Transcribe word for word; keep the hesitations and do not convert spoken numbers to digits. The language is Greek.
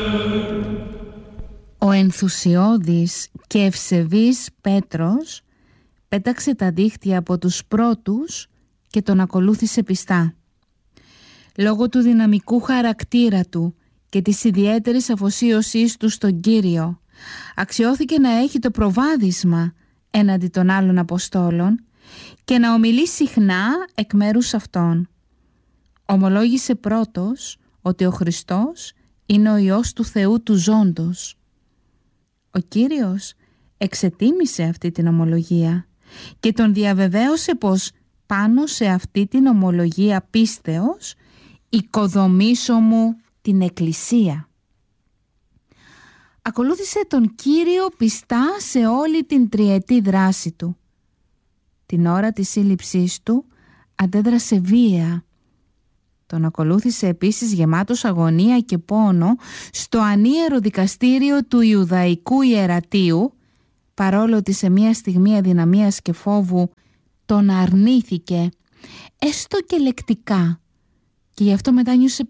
Ο ενθουσιώδης και ευσεβής Πέτρος πέταξε τα δίχτυα από τους πρώτους και τον ακολούθησε πιστά. Λόγω του δυναμικού χαρακτήρα του και της ιδιαίτερης αφοσίωσής του στον Κύριο, αξιώθηκε να έχει το προβάδισμα έναντι των άλλων Αποστόλων και να ομιλεί συχνά εκ μέρους αυτών. Ομολόγησε πρώτος ότι ο Χριστός είναι ο Υιός του Θεού του ζώντος. Ο Κύριος εξετίμησε αυτή την ομολογία και τον διαβεβαίωσε πως πάνω σε αυτή την ομολογία πίστεως οικοδομήσω μου την Εκκλησία. Ακολούθησε τον Κύριο πιστά σε όλη την τριετή δράση του. Την ώρα της σύλληψής του αντέδρασε βία. Τον ακολούθησε επίσης γεμάτος αγωνία και πόνο στο ανίερο δικαστήριο του Ιουδαϊκού Ιερατείου, παρόλο ότι σε μια στιγμή αδυναμίας και φόβου τον αρνήθηκε, έστω και λεκτικά, και γι' αυτό μετάνιωσε